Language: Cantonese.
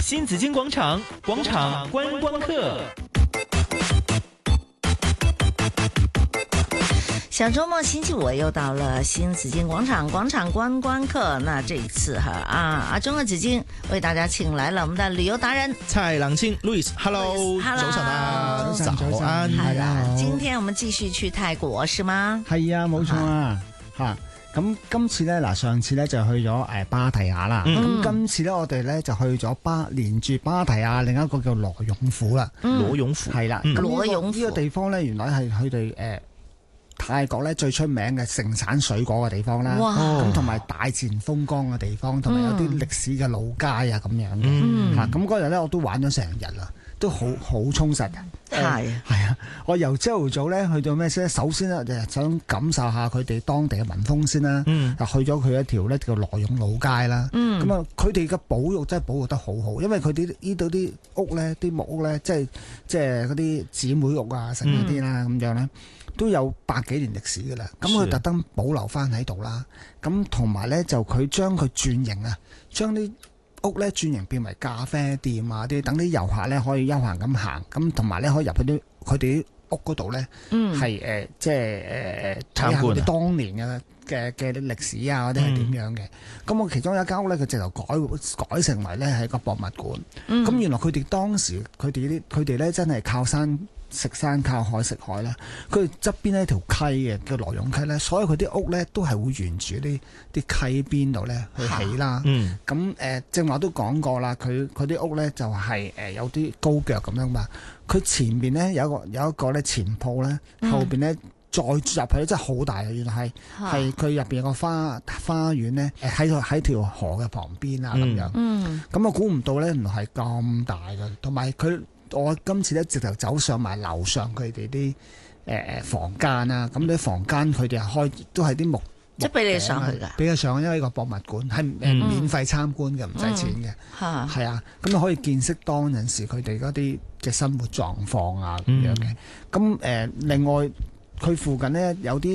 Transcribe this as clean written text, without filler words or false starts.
新紫荊廣場觀光客。 小周末星期五又到了新紫荊廣場觀光客。那這一次阿中嘅紫荊為大家請來了我們的旅遊達人蔡朗清 Louis，Hello， 早晨啊，早安， 係啦。今天我們繼續去泰國是嗎？ 係啊，冇錯啊，吓。咁今次咧，上次咧就去咗芭提雅啦。咁今次咧，我哋咧就去咗連住芭提雅另一個叫羅勇府啦。 羅勇府係啦， 羅勇府呢個地方咧，原來係佢哋泰國咧最出名嘅盛產水果嘅地方啦。咁同埋大自然風光嘅地方，同埋有啲歷史嘅老街啊咁樣嘅。吓，咁嗰日咧我都玩咗成日啦，都好充實嘅。係啊！我由朝頭早咧去到咩先？首先咧就想感受下佢哋當地嘅民風先啦。去咗佢一條咧叫羅勇老街啦。咁啊，佢哋嘅保育真係保育得好好，因為佢哋呢度啲屋咧，啲木屋咧，即係嗰啲姊妹屋啊，成嗰啲啦咁樣咧，都有百幾年歷史噶啦。咁佢特登保留翻喺度啦。咁同埋咧就佢將佢轉型啊，將啲屋咧轉型變為咖啡店啊啲，等啲遊客咧可以悠閒咁行，咁同埋咧可以入去啲佢哋啲屋嗰度咧，係即係睇下佢哋當年嘅歷史啊嗰啲係點樣嘅。咁我其中有一間屋咧，佢直頭改成為咧係一個博物館。咁原來佢哋當時佢哋咧真係靠山食山，靠海食海啦。佢哋側邊呢條溪嘅叫羅勇溪咧，所有佢啲屋咧都係會沿住啲溪邊度咧去起啦。咁正話都講過啦，佢啲屋咧就係有啲高腳咁樣嘛。佢前面咧有一個咧前鋪咧，後邊咧再入去咧真係好大嘅。原來係佢入邊有個花園咧，喺條河嘅旁邊啊咁樣。咁我估唔到咧，原來係咁大嘅，同埋我今次咧直頭走上埋樓上佢哋啲房間啊，咁啲房間佢哋係開都係啲木， 即係俾你上去㗎， 俾佢上去，因為呢個博物館係免費參觀嘅，唔使錢嘅，係啊，咁可以見識當陣時佢哋嗰啲嘅生活狀況啊咁樣嘅。咁另外佢附近咧有啲